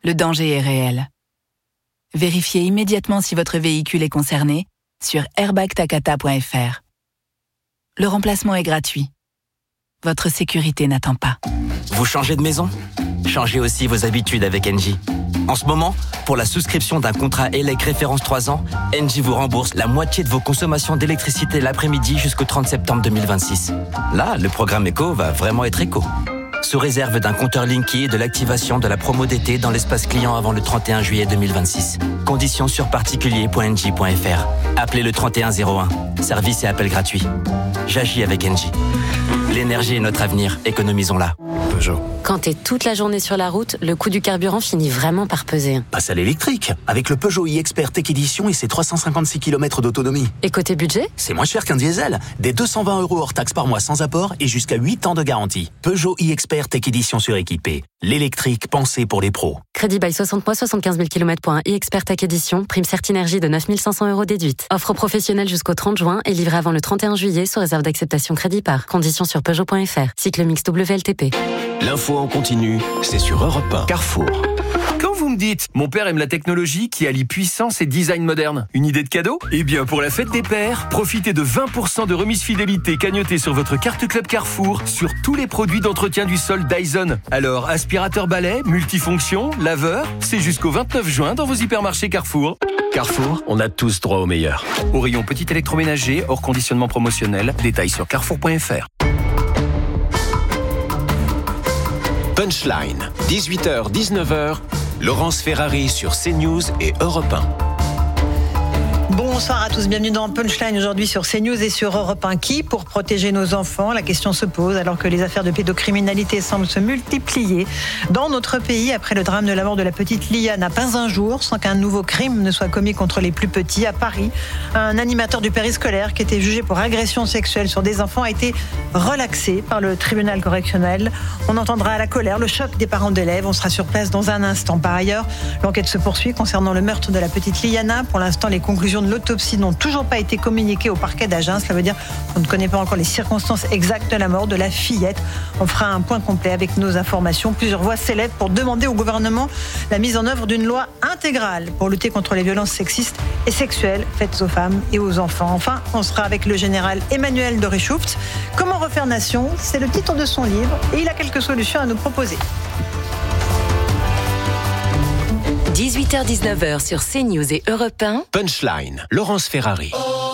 le danger est réel. Vérifiez immédiatement si votre véhicule est concerné sur airbagtakata.fr. Le remplacement est gratuit. Votre sécurité n'attend pas. Vous changez de maison ? Changez aussi vos habitudes avec Engie. En ce moment, pour la souscription d'un contrat ELEC référence 3 ans, Engie vous rembourse la moitié de vos consommations d'électricité l'après-midi jusqu'au 30 septembre 2026. Là, le programme éco va vraiment être éco. Sous réserve d'un compteur Linky et de l'activation de la promo d'été dans l'espace client avant le 31 juillet 2026. Conditions sur particulier.engie.fr. Appelez le 3101. Service et appel gratuit. J'agis avec Engie. L'énergie est notre avenir, économisons-la. Peugeot. Quand t'es toute la journée sur la route, le coût du carburant finit vraiment par peser. Passe à l'électrique, avec le Peugeot e-Expert Tech Edition et ses 356 km d'autonomie. Et côté budget ? C'est moins cher qu'un diesel. Des 220 € hors taxe par mois sans apport et jusqu'à 8 ans de garantie. Peugeot e-Expert Tech Edition suréquipé. L'électrique pensé pour les pros. Crédit bail 60 mois, 75 000 km pour un e-Expert Tech Edition. Prime Certinergie de 9 500 € déduite. Offre professionnelle jusqu'au 30 juin et livrée avant le 31 juillet sous réserve d'acceptation crédit par. Conditions sur Peugeot.fr. Cycle mixte WLTP. L'info en continu, c'est sur Europe 1. Carrefour. Quand vous me dites « Mon père aime la technologie qui allie puissance et design moderne », une idée de cadeau ? Eh bien, pour la fête des pères, profitez de 20% de remise fidélité cagnotée sur votre carte Club Carrefour sur tous les produits d'entretien du sol Dyson. Alors, aspirateur balai, multifonction, laveur, c'est jusqu'au 29 juin dans vos hypermarchés Carrefour. Carrefour, on a tous droit au meilleur. Au rayon petit électroménager, hors conditionnement promotionnel, détails sur carrefour.fr. Punchline, 18h, 19h, Laurence Ferrari sur CNews et Europe 1. Bonsoir à tous, bienvenue dans Punchline aujourd'hui sur CNews et sur Europe 1. Qui pour protéger nos enfants ? La question se pose alors que les affaires de pédocriminalité semblent se multiplier dans notre pays après le drame de la mort de la petite Liana. Pas un jour sans qu'un nouveau crime ne soit commis contre les plus petits. À Paris, un animateur du périscolaire qui était jugé pour agression sexuelle sur des enfants a été relaxé par le tribunal correctionnel. On entendra la colère, le choc des parents d'élèves. On sera sur place dans un instant. Par ailleurs, l'enquête se poursuit concernant le meurtre de la petite Liana. Pour l'instant, les conclusions de l'autopsie n'ont toujours pas été communiquées au parquet d'Agen. Cela veut dire qu'on ne connaît pas encore les circonstances exactes de la mort de la fillette. On fera un point complet avec nos informations. Plusieurs voix s'élèvent pour demander au gouvernement la mise en œuvre d'une loi intégrale pour lutter contre les violences sexistes et sexuelles faites aux femmes et aux enfants. Enfin, on sera avec le général Emmanuel de Richoupt. Comment refaire nation ? C'est le titre de son livre et il a quelques solutions à nous proposer. 18h-19h sur CNews et Europe 1. Punchline, Laurence Ferrari.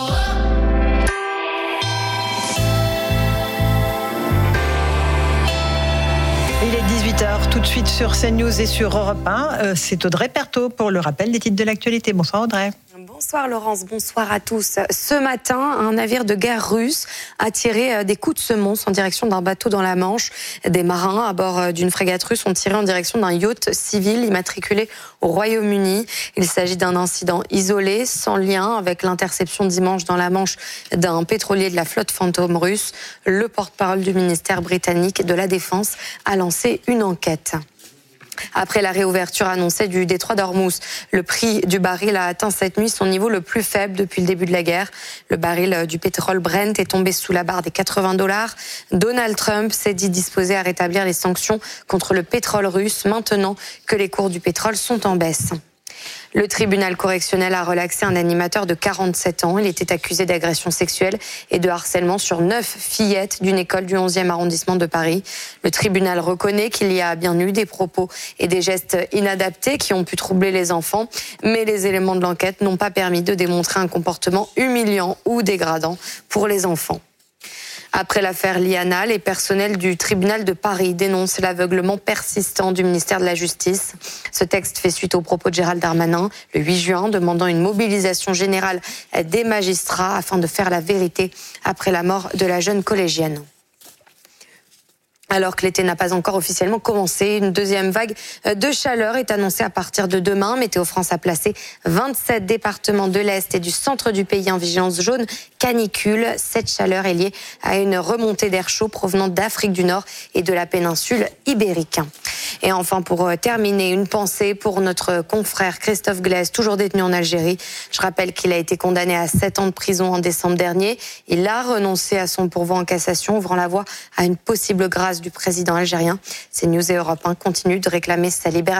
Il est 18h, tout de suite sur CNews et sur Europe 1. C'est Audrey Pertot pour le rappel des titres de l'actualité. Bonsoir Audrey. Bonsoir Laurence, bonsoir à tous. Ce matin, un navire de guerre russe a tiré des coups de semonce en direction d'un bateau dans la Manche. Des marins à bord d'une frégate russe ont tiré en direction d'un yacht civil immatriculé au Royaume-Uni. Il s'agit d'un incident isolé, sans lien avec l'interception dimanche dans la Manche d'un pétrolier de la flotte fantôme russe. Le porte-parole du ministère britannique de la Défense a lancé une enquête. Après la réouverture annoncée du détroit d'Ormuz, le prix du baril a atteint cette nuit son niveau le plus faible depuis le début de la guerre. Le baril du pétrole Brent est tombé sous la barre des $80. Donald Trump s'est dit disposé à rétablir les sanctions contre le pétrole russe maintenant que les cours du pétrole sont en baisse. Le tribunal correctionnel a relaxé un animateur de 47 ans. Il était accusé d'agression sexuelle et de harcèlement sur 9 fillettes d'une école du 11e arrondissement de Paris. Le tribunal reconnaît qu'il y a bien eu des propos et des gestes inadaptés qui ont pu troubler les enfants, mais les éléments de l'enquête n'ont pas permis de démontrer un comportement humiliant ou dégradant pour les enfants. Après l'affaire Liana, les personnels du tribunal de Paris dénoncent l'aveuglement persistant du ministère de la Justice. Ce texte fait suite aux propos de Gérald Darmanin le 8 juin, demandant une mobilisation générale des magistrats afin de faire la vérité après la mort de la jeune collégienne. Alors que l'été n'a pas encore officiellement commencé, une deuxième vague de chaleur est annoncée à partir de demain. Météo France a placé 27 départements de l'Est et du centre du pays en vigilance jaune canicule. Cette chaleur est liée à une remontée d'air chaud provenant d'Afrique du Nord et de la péninsule ibérique. Et enfin, pour terminer, une pensée pour notre confrère Christophe Glaise, toujours détenu en Algérie. Je rappelle qu'il a été condamné à 7 ans de prison en décembre dernier. Il a renoncé à son pourvoi en cassation, ouvrant la voie à une possible grâce du président algérien. CNews et Europe 1 continuent de réclamer sa libération.